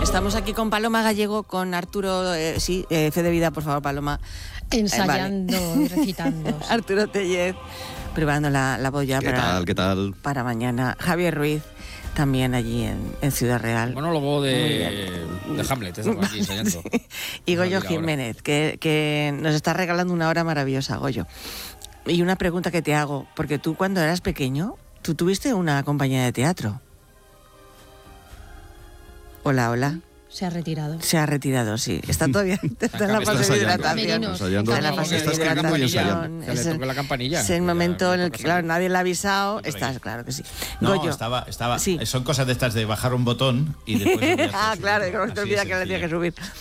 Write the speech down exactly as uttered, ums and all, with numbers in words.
Estamos aquí con Paloma Gallego, con Arturo, eh, sí, eh, fe de vida, por favor, Paloma. Ensayando eh, vale. y recitando. Arturo Tellez, preparando la, la voz ya ¿Qué para, tal, qué tal? para mañana. Javier Ruiz, también allí en, en Ciudad Real. Monólogo de, de Hamlet, estamos aquí ensayando. Sí. Y Goyo Jiménez, que, que nos está regalando una hora maravillosa, Goyo. Y una pregunta que te hago, porque tú cuando eras pequeño, tú tuviste una compañía de teatro. Hola, hola. Se ha retirado. Se ha retirado, sí. Está todavía está en la fase de hidratación. Está en la fase de hidratación. Es el, la campanilla. Es el momento en el que, claro, nadie le ha avisado. Estás, claro que sí. No, Goyo. estaba, estaba. Sí. Son cosas de estas de bajar un botón y después. Ah, claro, que no te olvidas que le tienes que subir.